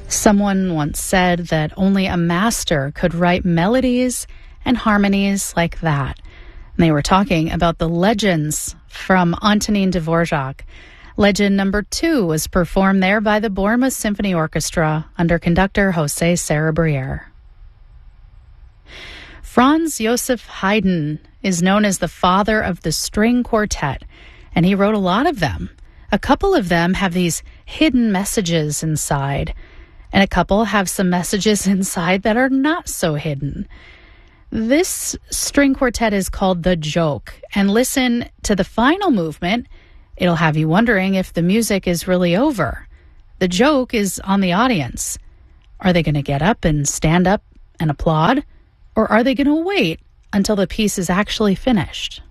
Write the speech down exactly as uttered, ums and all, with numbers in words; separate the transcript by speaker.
Speaker 1: Someone once said that only a master could write melodies and harmonies like that. And they were talking about the Legends from Antonin Dvorak. Legend number two was performed there by the Bournemouth Symphony Orchestra under conductor Jose Sarabriere. Franz Joseph Haydn is known as the father of the string quartet, and he wrote a lot of them. A couple of them have these hidden messages inside, and a couple have some messages inside that are not so hidden. This string quartet is called The Joke, and listen to the final movement. It'll have you wondering if the music is really over. The joke is on the audience. Are they going to get up and stand up and applaud? Or are they going to wait until the piece is actually finished?